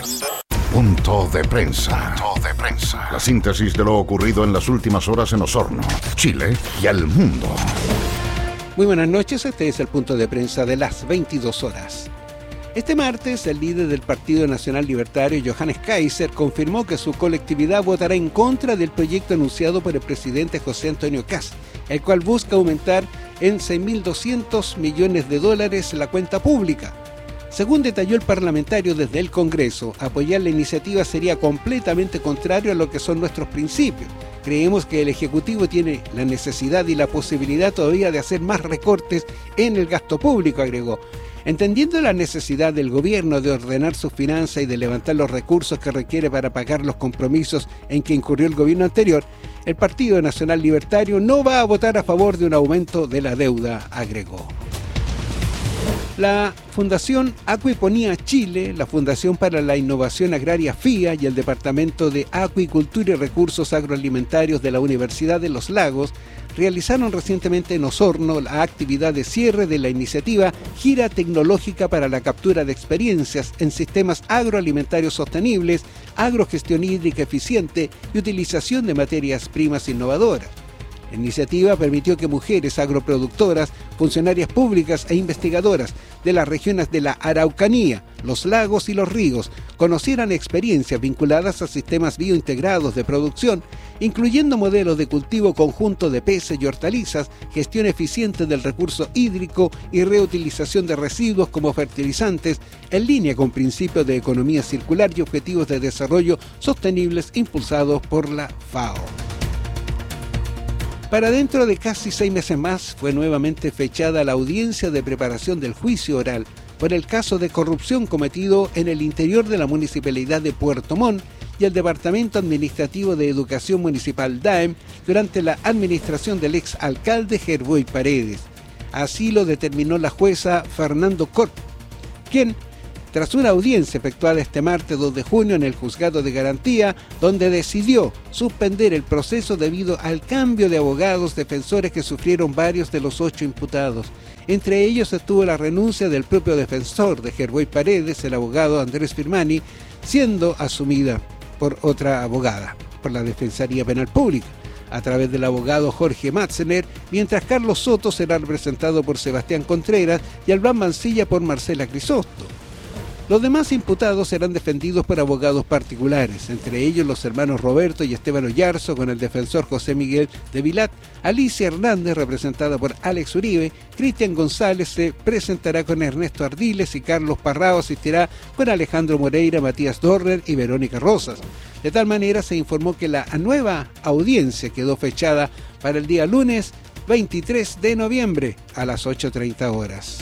Punto de prensa. La síntesis de lo ocurrido en las últimas horas en Osorno, Chile y el mundo. Muy buenas noches, este es el punto de prensa de las 22 horas. Este martes, el líder del Partido Nacional Libertario, Johannes Kaiser, confirmó que su colectividad votará en contra del proyecto anunciado por el presidente José Antonio Kast, el cual busca aumentar en $6.200 millones la cuenta pública. Según detalló el parlamentario desde el Congreso, apoyar la iniciativa sería completamente contrario a lo que son nuestros principios. Creemos que el Ejecutivo tiene la necesidad y la posibilidad todavía de hacer más recortes en el gasto público, agregó. Entendiendo la necesidad del gobierno de ordenar sus finanzas y de levantar los recursos que requiere para pagar los compromisos en que incurrió el gobierno anterior, el Partido Nacional Libertario no va a votar a favor de un aumento de la deuda, agregó. La Fundación Acuiponía Chile, la Fundación para la Innovación Agraria FIA y el Departamento de Acuicultura y Recursos Agroalimentarios de la Universidad de Los Lagos realizaron recientemente en Osorno la actividad de cierre de la iniciativa Gira Tecnológica para la Captura de Experiencias en Sistemas Agroalimentarios Sostenibles, Agrogestión Hídrica Eficiente y Utilización de Materias Primas Innovadoras. La iniciativa permitió que mujeres agroproductoras, funcionarias públicas e investigadoras de las regiones de la Araucanía, los lagos y los ríos conocieran experiencias vinculadas a sistemas biointegrados de producción, incluyendo modelos de cultivo conjunto de peces y hortalizas, gestión eficiente del recurso hídrico y reutilización de residuos como fertilizantes, en línea con principios de economía circular y objetivos de desarrollo sostenibles impulsados por la FAO. Para dentro de casi 6 meses más fue nuevamente fechada la audiencia de preparación del juicio oral por el caso de corrupción cometido en el interior de la municipalidad de Puerto Montt y el Departamento Administrativo de Educación Municipal DAEM durante la administración del exalcalde Gerboy Paredes. Así lo determinó la jueza Fernando Corp, quien, tras una audiencia efectuada este martes 2 de junio en el Juzgado de Garantía, donde decidió suspender el proceso debido al cambio de abogados defensores que sufrieron varios de los 8 imputados. Entre ellos estuvo la renuncia del propio defensor de Gerboy Paredes, el abogado Andrés Firmani, siendo asumida por otra abogada, por la Defensoría Penal Pública, a través del abogado Jorge Matzener, mientras Carlos Soto será representado por Sebastián Contreras y Albán Mancilla por Marcela Crisosto. Los demás imputados serán defendidos por abogados particulares, entre ellos los hermanos Roberto y Esteban Oyarzo, con el defensor José Miguel de Vilat, Alicia Hernández, representada por Alex Uribe, Cristian González se presentará con Ernesto Ardiles y Carlos Parrao asistirá con Alejandro Moreira, Matías Dorner y Verónica Rosas. De tal manera se informó que la nueva audiencia quedó fechada para el día lunes 23 de noviembre a las 8:30 horas.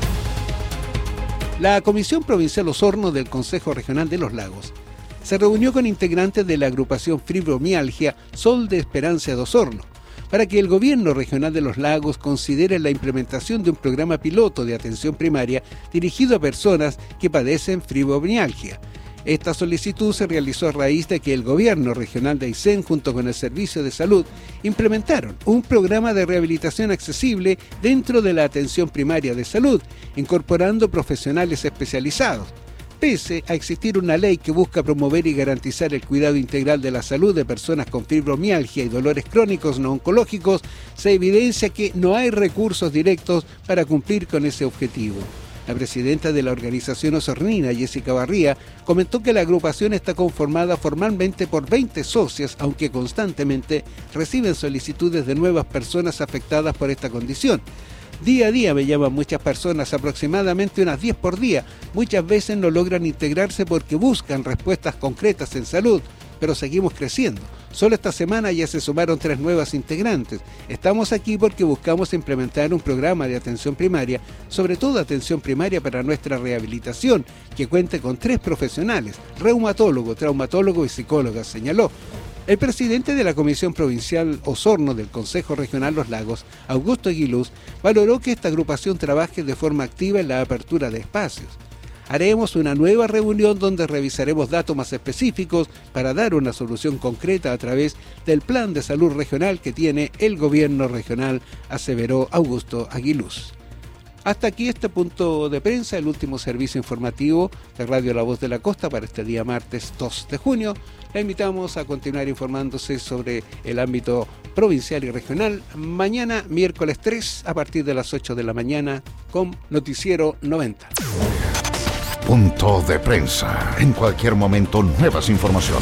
La Comisión Provincial Osorno del Consejo Regional de los Lagos se reunió con integrantes de la agrupación Fibromialgia Sol de Esperanza de Osorno para que el Gobierno Regional de los Lagos considere la implementación de un programa piloto de atención primaria dirigido a personas que padecen fibromialgia. Esta solicitud se realizó a raíz de que el Gobierno Regional de Aysén, junto con el Servicio de Salud, implementaron un programa de rehabilitación accesible dentro de la atención primaria de salud, incorporando profesionales especializados. Pese a existir una ley que busca promover y garantizar el cuidado integral de la salud de personas con fibromialgia y dolores crónicos no oncológicos, se evidencia que no hay recursos directos para cumplir con ese objetivo. La presidenta de la organización osornina, Jessica Barría, comentó que la agrupación está conformada formalmente por 20 socias, aunque constantemente reciben solicitudes de nuevas personas afectadas por esta condición. Día a día me llaman muchas personas, aproximadamente unas 10 por día. Muchas veces no logran integrarse porque buscan respuestas concretas en salud, pero seguimos creciendo. Solo esta semana ya se sumaron 3 nuevas integrantes. Estamos aquí porque buscamos implementar un programa de atención primaria, sobre todo atención primaria para nuestra rehabilitación, que cuente con 3 profesionales, reumatólogo, traumatólogo y psicóloga, señaló. El presidente de la Comisión Provincial Osorno del Consejo Regional Los Lagos, Augusto Aguiluz, valoró que esta agrupación trabaje de forma activa en la apertura de espacios. Haremos una nueva reunión donde revisaremos datos más específicos para dar una solución concreta a través del plan de salud regional que tiene el gobierno regional, aseveró Augusto Aguiluz. Hasta aquí este punto de prensa, el último servicio informativo de Radio La Voz de la Costa para este día martes 2 de junio. La invitamos a continuar informándose sobre el ámbito provincial y regional mañana, miércoles 3, a partir de las 8 de la mañana, con Noticiero 90. Punto de prensa. En cualquier momento, nuevas informaciones.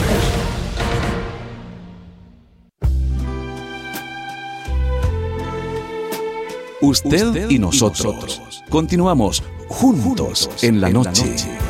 Usted y nosotros continuamos juntos en la noche.